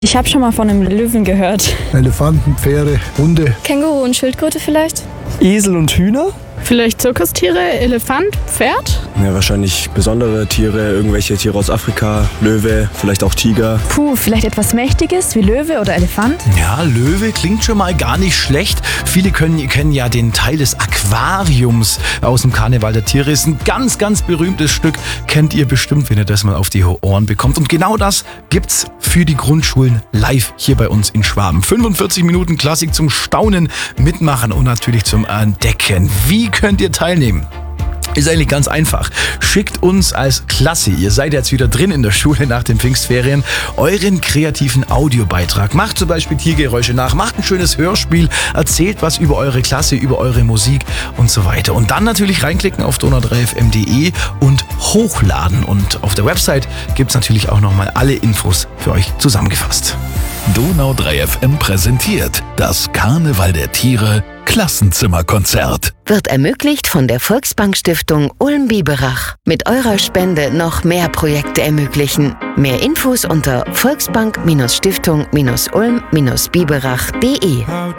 Ich habe schon mal von einem Löwen gehört. Elefanten, Pferde, Hunde. Känguru und Schildkröte vielleicht? Esel und Hühner? Vielleicht Zirkustiere, Elefant, Pferd? Ja, wahrscheinlich besondere Tiere, irgendwelche Tiere aus Afrika, Löwe, vielleicht auch Tiger. Vielleicht etwas Mächtiges wie Löwe oder Elefant? Ja, Löwe klingt schon mal gar nicht schlecht. Viele kennen ja den Teil des Aquariums aus dem Karneval der Tiere. Ist ein ganz, ganz berühmtes Stück. Kennt ihr bestimmt, wenn ihr das mal auf die Ohren bekommt. Und genau das gibt's für die Grundschulen live hier bei uns in Schwaben. 45 Minuten Klassik zum Staunen, Mitmachen und natürlich zum Entdecken. Wie könnt ihr teilnehmen? Ist eigentlich ganz einfach. Schickt uns als Klasse, ihr seid jetzt wieder drin in der Schule nach den Pfingstferien, euren kreativen Audiobeitrag. Macht zum Beispiel Tiergeräusche nach, macht ein schönes Hörspiel, erzählt was über eure Klasse, über eure Musik und so weiter. Und dann natürlich reinklicken auf donau3fm.de und hochladen. Und auf der Website gibt's natürlich auch nochmal alle Infos für euch zusammengefasst. Donau3FM präsentiert das Karneval der Tiere Klassenzimmerkonzert. Wird ermöglicht von der Volksbank-Stiftung Ulm-Biberach. Mit eurer Spende noch mehr Projekte ermöglichen. Mehr Infos unter volksbank-stiftung-ulm-biberach.de.